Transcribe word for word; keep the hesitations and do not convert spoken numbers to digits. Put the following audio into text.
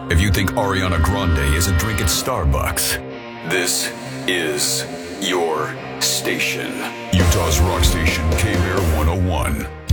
If you think Ariana Grande is a drink at Starbucks, this is your station. Utah's Rock Station, K-Bear one oh one.